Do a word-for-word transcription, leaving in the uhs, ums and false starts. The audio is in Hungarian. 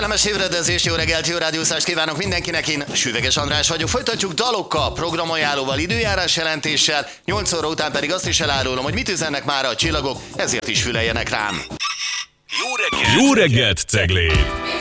Kellemes ébredezést, jó reggelt, jó rádiószást kívánok mindenkinek, én Süveges András vagyok. Folytatjuk dalokkal, programajánlóval, időjárás jelentéssel, nyolc óra után pedig azt is elárulom, hogy mit üzennek már a csillagok, ezért is füleljenek rám. Jó reggelt, Jó reggelt Cegléd!